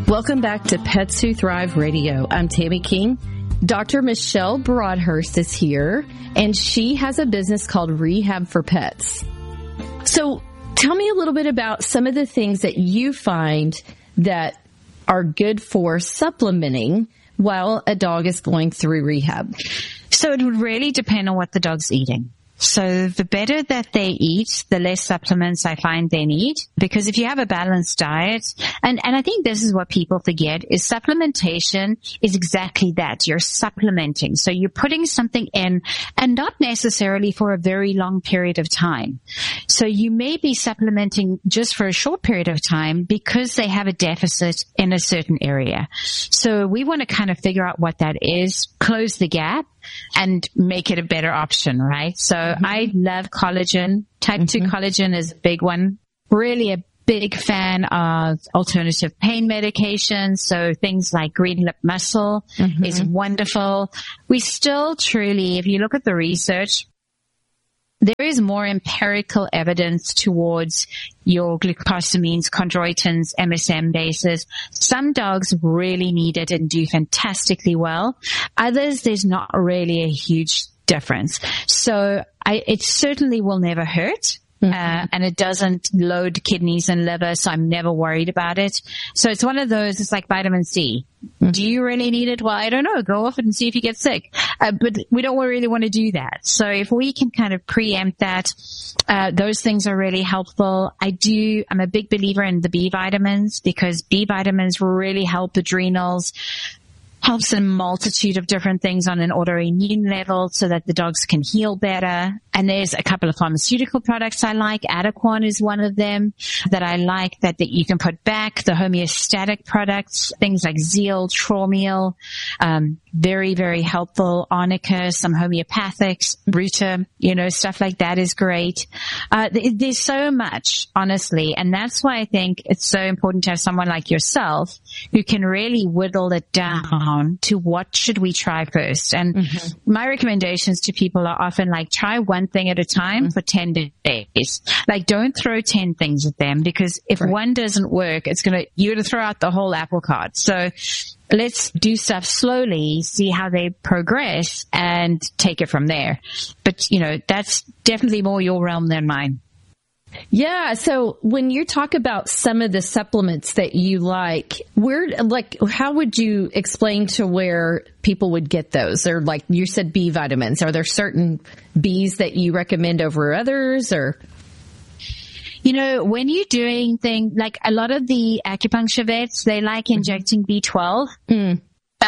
Welcome back to Pets Who Thrive Radio. I'm Tammy King. Dr. Michelle Broadhurst is here, and she has a business called Rehab for Pets. So tell me a little bit about some of the things that you find that are good for supplementing while a dog is going through rehab. So it would really depend on what the dog's eating. So the better that they eat, the less supplements I find they need. Because if you have a balanced diet, and I think this is what people forget, is supplementation is exactly that. You're supplementing. So you're putting something in, and not necessarily for a very long period of time. So you may be supplementing just for a short period of time because they have a deficit in a certain area. So we want to kind of figure out what that is, close the gap, and make it a better option, right? So I love collagen. Type 2 collagen is a big one. Really a big fan of alternative pain medications. So things like green lip mussel is wonderful. We still truly, if you look at the research, there is more empirical evidence towards your glucosamines, chondroitins, MSM bases. Some dogs really need it and do fantastically well. Others, there's not really a huge difference. So it certainly will never hurt. And it doesn't load kidneys and liver, so I'm never worried about it. So it's one of those, it's like vitamin C. Do you really need it? Well, I don't know. Go off and see if you get sick. But we don't really want to do that. So if we can kind of preempt that, those things are really helpful. I'm a big believer in the B vitamins because B vitamins really help adrenals, helps in a multitude of different things on an autoimmune level so that the dogs can heal better. And there's a couple of pharmaceutical products I like. Adequan is one of them that I like that you can put back. The homeostatic products, things like Zeal, Traumeal, very, very helpful. Arnica, some homeopathics, Ruta, stuff like that is great. There's so much, honestly. And that's why I think it's so important to have someone like yourself who can really whittle it down to what should we try first. And my recommendations to people are often like, try one thing at a time for 10 days. Like, don't throw 10 things at them because if one doesn't work, you're going to throw out the whole apple cart. So let's do stuff slowly, see how they progress and take it from there. But, that's definitely more your realm than mine. Yeah. So when you talk about some of the supplements that you like, how would you explain to where people would get those? Or like you said, B vitamins. Are there certain Bs that you recommend over others or? When you're doing things like a lot of the acupuncture vets, they like injecting B12. And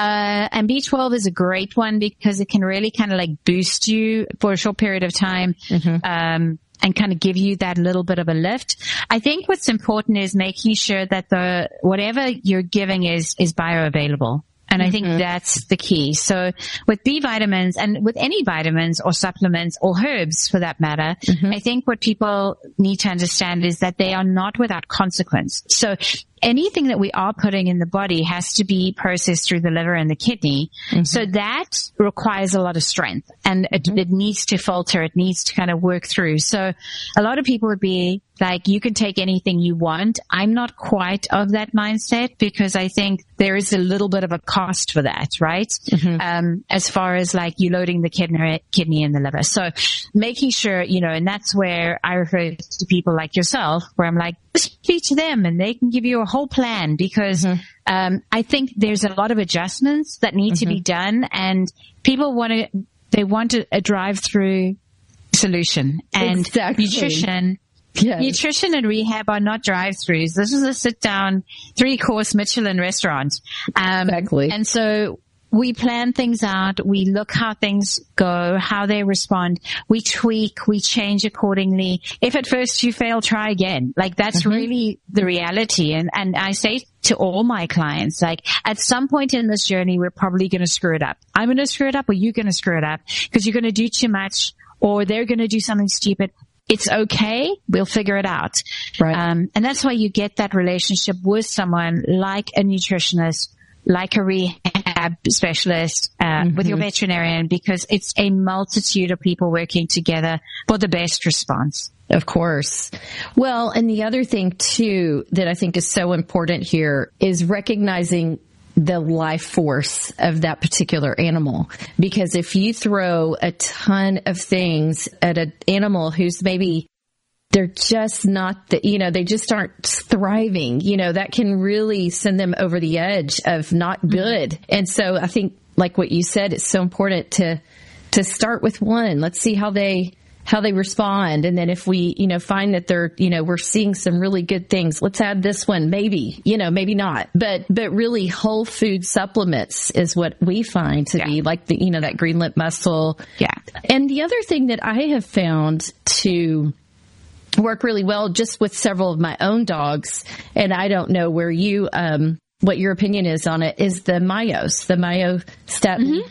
B12 is a great one because it can really kind of like boost you for a short period of time. And kind of give you that little bit of a lift. I think what's important is making sure that whatever you're giving is bioavailable. And I think that's the key. So with B vitamins and with any vitamins or supplements or herbs for that matter, I think what people need to understand is that they are not without consequence. So anything that we are putting in the body has to be processed through the liver and the kidney. So that requires a lot of strength and it needs to filter. It needs to kind of work through. So a lot of people would be like, you can take anything you want. I'm not quite of that mindset because I think there is a little bit of a cost for that, right? As far as like you loading the kidney and the liver. So making sure, and that's where I refer to people like yourself, where I'm like, just speak to them and they can give you a whole plan because I think there's a lot of adjustments that need to be done and people want a drive-through solution and nutrition. Yes. Nutrition and rehab are not drive-throughs. This is a sit-down 3-course Michelin restaurant. Exactly. And so we plan things out. We look how things go, how they respond. We tweak, we change accordingly. If at first you fail, try again. Like that's really the reality. And I say to all my clients, like at some point in this journey, we're probably going to screw it up. I'm going to screw it up or you're going to screw it up because you're going to do too much or they're going to do something stupid. It's okay. We'll figure it out. Right. And that's why you get that relationship with someone like a nutritionist, like a rehab specialist, with your veterinarian, because it's a multitude of people working together for the best response. Of course. Well, and the other thing too that I think is so important here is recognizing the life force of that particular animal. Because if you throw a ton of things at an animal who's maybe they're just not they just aren't thriving, that can really send them over the edge of not good. And so I think, like what you said, it's so important to start with one. Let's see how they respond. And then if we, find that they're, we're seeing some really good things, let's add this one, maybe, maybe not. But really whole food supplements is what we find to be like that green lip mussel. Yeah. And the other thing that I have found to work really well just with several of my own dogs, and I don't know where what your opinion is on it, is the myostatin. Mm-hmm.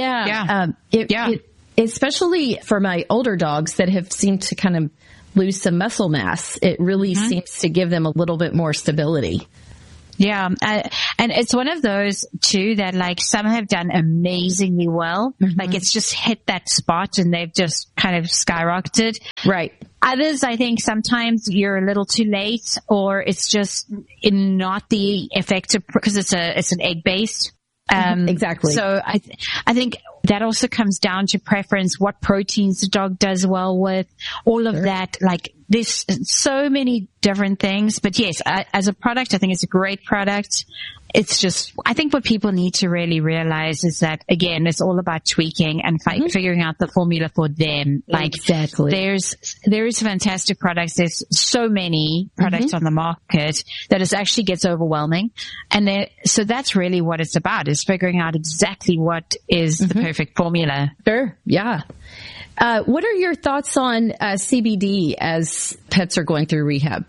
Yeah. Especially for my older dogs that have seemed to kind of lose some muscle mass, it really seems to give them a little bit more stability. Yeah. And it's one of those too that like some have done amazingly well. Mm-hmm. Like it's just hit that spot and they've just kind of skyrocketed. Right. Others, I think sometimes you're a little too late, or it's just not the effective because it's an egg based. Exactly. So I think that also comes down to preference, what proteins the dog does well with, all of that. Like there's so many different things, but yes, as a product, I think it's a great product. It's just, I think what people need to really realize is that, again, it's all about tweaking and figuring out the formula for them. Like, exactly. There's fantastic products. There's so many products on the market that it actually gets overwhelming. And so that's really what it's about, is figuring out exactly what is the perfect formula. Sure. Yeah. What are your thoughts on CBD as pets are going through rehab?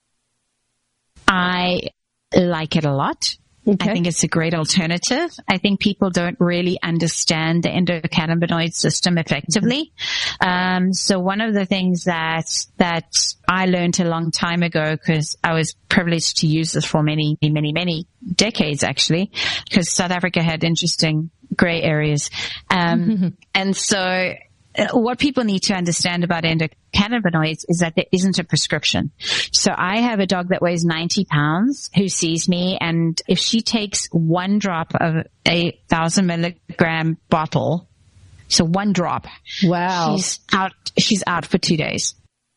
I like it a lot. Okay. I think it's a great alternative. I think people don't really understand the endocannabinoid system effectively. So one of the things that I learned a long time ago, because I was privileged to use this for many, many, many decades actually, because South Africa had interesting gray areas. And so what people need to understand about endocannabinoids is that there isn't a prescription. So I have a dog that weighs 90 pounds who sees me, and if she takes one drop of a 1,000 milligram bottle, so one drop, wow, she's out for 2 days.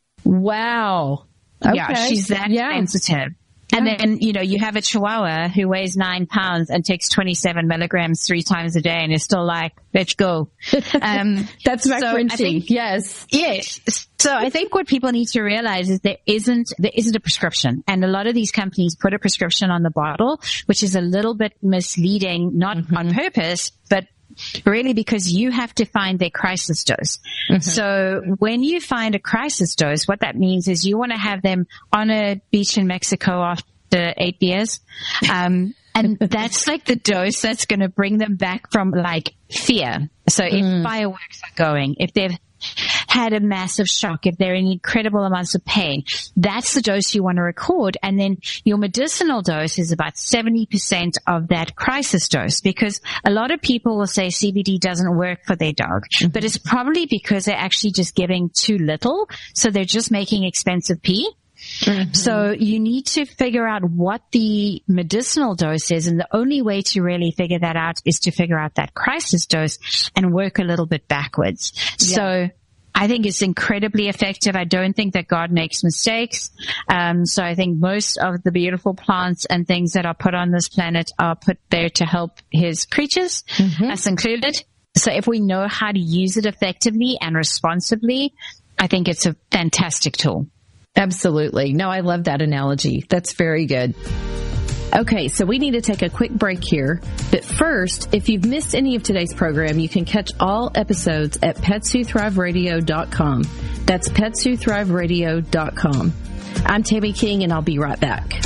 Wow. Okay. Yeah, she's that sensitive. And then, you have a Chihuahua who weighs 9 pounds and takes 27 milligrams 3 times a day and is still like, let's go. That's my Frenchie. Yes. So I think what people need to realize is there isn't a prescription. And a lot of these companies put a prescription on the bottle, which is a little bit misleading, not on purpose, but really because you have to find their crisis dose. So when you find a crisis dose, what that means is you want to have them on a beach in Mexico after 8 beers. And that's like the dose that's going to bring them back from like fear. So if fireworks are going, if they've had a massive shock, if they're in incredible amounts of pain, that's the dose you want to record. And then your medicinal dose is about 70% of that crisis dose, because a lot of people will say CBD doesn't work for their dog, but it's probably because they're actually just giving too little. So they're just making expensive pee. So you need to figure out what the medicinal dose is, and the only way to really figure that out is to figure out that crisis dose and work a little bit backwards. So I think it's incredibly effective. I don't think that God makes mistakes. So I think most of the beautiful plants and things that are put on this planet are put there to help his creatures, us included. So if we know how to use it effectively and responsibly, I think it's a fantastic tool. Absolutely. No, I love that analogy. That's very good. Okay, so we need to take a quick break here. But first, if you've missed any of today's program, you can catch all episodes at PetsWhoThriveRadio.com. That's PetsWhoThriveRadio.com. I'm Tammy King, and I'll be right back.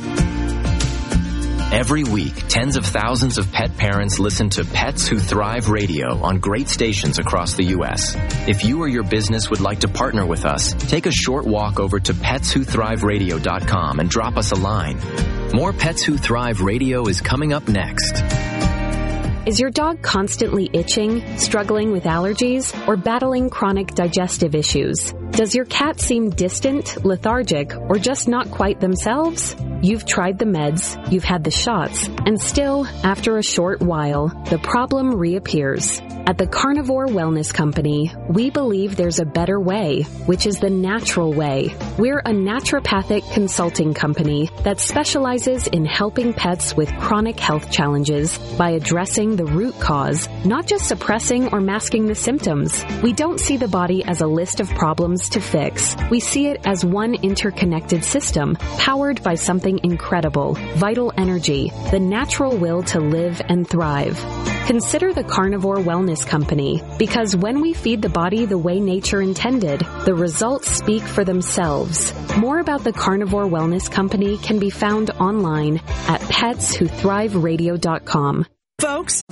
Every week, tens of thousands of pet parents listen to Pets Who Thrive Radio on great stations across the U.S. If you or your business would like to partner with us, take a short walk over to PetsWhoThriveRadio.com and drop us a line. More Pets Who Thrive Radio is coming up next. Is your dog constantly itching, struggling with allergies, or battling chronic digestive issues? Does your cat seem distant, lethargic, or just not quite themselves? You've tried the meds, you've had the shots, and still, after a short while, the problem reappears. At the Carnivore Wellness Company, we believe there's a better way, which is the natural way. We're a naturopathic consulting company that specializes in helping pets with chronic health challenges by addressing the root cause, not just suppressing or masking the symptoms. We don't see the body as a list of problems to fix. We see it as one interconnected system, powered by something incredible, vital energy, the natural will to live and thrive. Consider the Carnivore Wellness Company, because when we feed the body the way nature intended, the results speak for themselves. More about the Carnivore Wellness Company can be found online at petshothriveradio.com. Folks,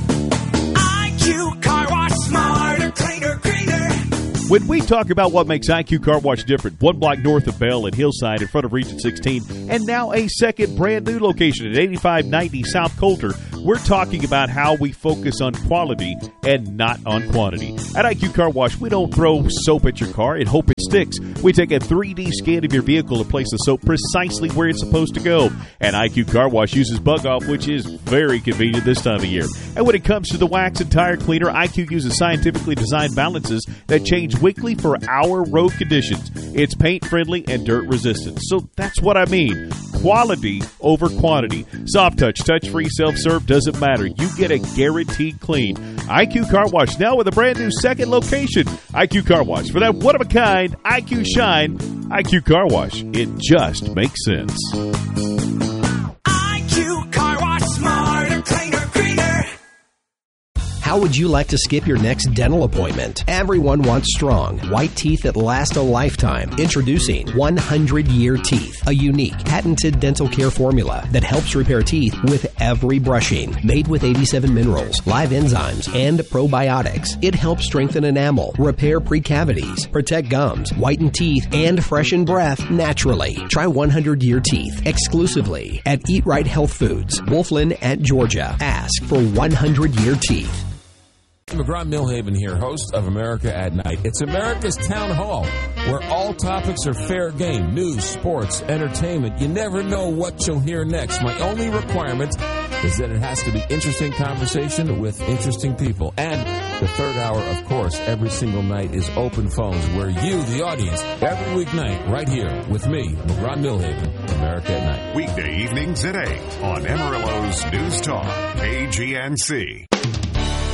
IQ Car Wash, smarter, cleaner, greener. When we talk about what makes IQ Car Wash different, one block north of Bell and Hillside in front of Region 16, and now a second brand new location at 8590 South Coulter, we're talking about how we focus on quality and not on quantity. At IQ Car Wash, we don't throw soap at your car and hope it sticks. We take a 3D scan of your vehicle and place the soap precisely where it's supposed to go. And IQ Car Wash uses Bug Off, which is very convenient this time of year. And when it comes to the wax and tire cleaner, IQ uses scientifically designed balances that change weekly for our road conditions. It's paint friendly and dirt resistant. So that's what I mean. Quality over quantity. Soft touch, touch-free, self-serve, doesn't matter. You get a guaranteed clean. IQ Car Wash now with a brand new second location. IQ Car Wash. For that one-of-a-kind IQ shine, IQ Car Wash. It just makes sense. IQ Car Wash, smarter, cleaner, greener. How would you like to skip your next dental appointment? Everyone wants strong, white teeth that last a lifetime. Introducing 100-Year Teeth, a unique, patented dental care formula that helps repair teeth with every brushing. Made with 87 minerals, live enzymes, and probiotics. It helps strengthen enamel, repair precavities, protect gums, whiten teeth, and freshen breath naturally. Try 100-Year Teeth exclusively at Eat Right Health Foods, Wolflin at Georgia. Ask for 100-Year Teeth. McGraw Millhaven here, host of America at Night. It's America's Town Hall, where all topics are fair game. News, sports, entertainment. You never know what you'll hear next. My only requirement is that it has to be interesting conversation with interesting people. And the third hour, of course, every single night is open phones, where you, the audience, every weeknight, right here with me, McGraw Millhaven, America at Night. Weekday evenings at 8 on Amarillo's News Talk, KGNC.